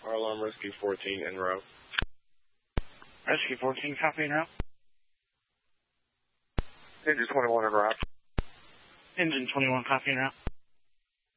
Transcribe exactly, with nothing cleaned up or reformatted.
Our alarm Rescue fourteen en route. Rescue fourteen, copy en route. Engine twenty-one en route. Engine twenty-one, copy en route.